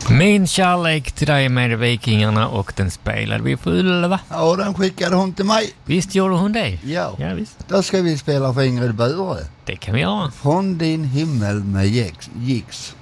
Min kärlek till dig med Vikingarna, och den spelade vi på Ulva. Ja, den skickade hon till mig. Visst gjorde hon det? Ja, visst. Då ska vi spela för Ingrid Bure. Det kan vi göra. Från din himmel med Gix.